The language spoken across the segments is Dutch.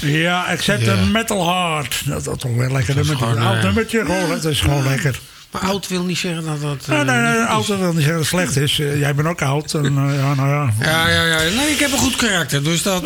Ja, Accept a Metal Heart. Dat is toch wel lekker nummertje. Een oud nummertje, gewoon, dat is gewoon lekker. Maar oud wil niet zeggen dat dat... nee, oud wil niet zeggen dat het slecht is. Jij bent ook oud. En, ja, nou ja. Ja. Nee, ik heb een goed karakter, dus dat...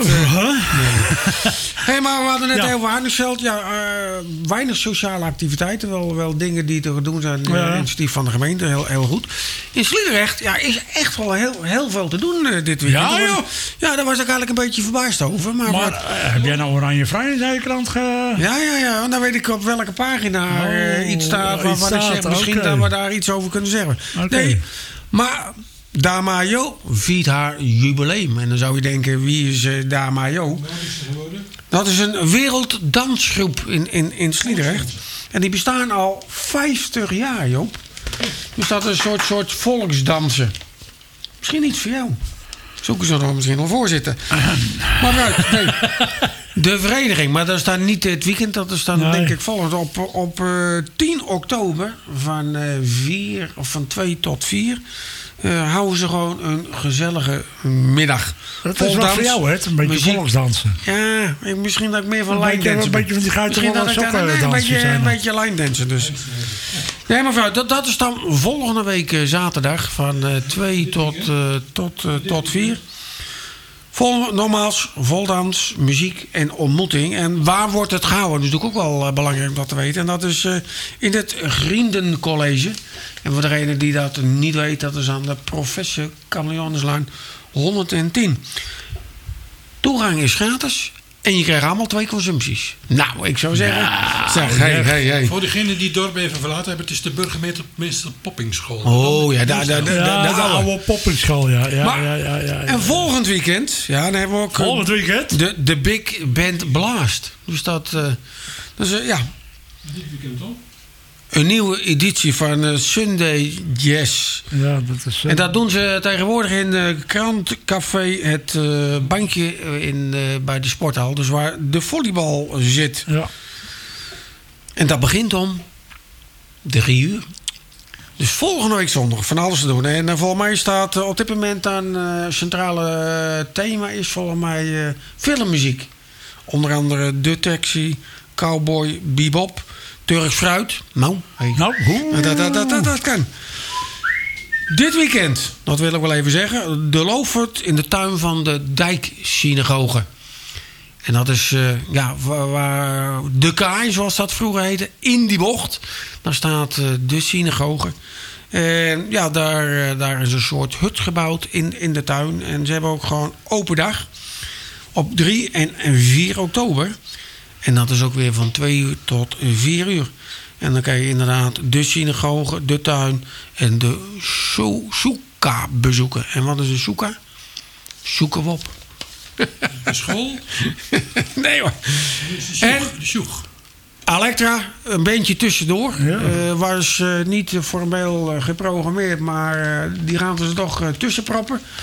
Hey, maar we hadden net over Arnhemsveld. Ja, weinig sociale activiteiten. Wel dingen die te doen zijn. Initiatief van de gemeente, heel goed. In Sliedrecht is echt wel heel veel te doen dit weekend. Ja, joh. Ja, daar was ik eigenlijk een beetje verbaasd over. Maar heb jij nou Oranje Vrij in de krant Ja, dan weet ik op welke pagina iets staat waarvan ik zeg... Misschien dat we daar iets over kunnen zeggen. Okay. Nee, maar Damajo viert haar jubileum. En dan zou je denken, wie is Damajo? Dat is een werelddansgroep in Sliedrecht. En die bestaan al 50 jaar, Joop. Dus dat is een soort volksdansen. Misschien iets voor jou. Zoeken ze er misschien wel voor zitten. Maar vooruit, nee. De vereniging, maar dat staat niet het weekend. Dat is dan denk ik volgend op 10 oktober van 2 tot 4 houden ze gewoon een gezellige middag. Dat is wel voor jou, hè? Een beetje volksdansen. Ja, misschien dat ik meer van line dansen. Een beetje van die guitenwolle sokken een beetje line dansen dus. Nee, mevrouw, dat is dan volgende week zaterdag van 2 tot 4. Nogmaals, voldans, muziek en ontmoeting. En waar wordt het gehouden? Dat is natuurlijk ook wel belangrijk om dat te weten. En dat is in het Griendencollege. En voor degene die dat niet weet, dat is aan de Professor Kameleoneslijn 110. Toegang is gratis. En je krijgt allemaal 2 consumpties. Nou, ik zou zeggen... Hey. Voor degene die het dorp even verlaten hebben... het is de burgemeester Poppingsschool. Oh ja, de oude Poppingsschool, ja. En volgend weekend... Ja, dan hebben we ook... Volgend weekend? De Big Band Blast. Dus dat... Dit weekend toch? Een nieuwe editie van Sunday Jazz. Ja, dat is... En dat doen ze tegenwoordig in Krantcafé Het Bankje bij de sporthal. Dus waar de volleybal zit. Ja. En dat begint om 3 uur. Dus volgende week zondag van alles te doen. En volgens mij staat op dit moment aan centrale thema is volgens mij filmmuziek. Onder andere De Taxi, Cowboy Bebop, Turks Fruit. Dat kan. Dit weekend, dat wil ik wel even zeggen, de Loofert in de tuin van de Dijksynagoge. En dat is waar de Kaai, zoals dat vroeger heette, in die bocht. Daar staat de synagoge. En ja, daar is een soort hut gebouwd in de tuin. En ze hebben ook gewoon open dag op 3 en 4 oktober. En dat is ook weer van 2 uur tot 4 uur. En dan kan je inderdaad de synagoge, de tuin en de soeka bezoeken. En wat is een soeka? Zoeken we op. De school? Nee hoor. En Elektra, een beentje tussendoor. Ja. Was niet formeel geprogrammeerd, maar die gaan ze toch tussenproppen.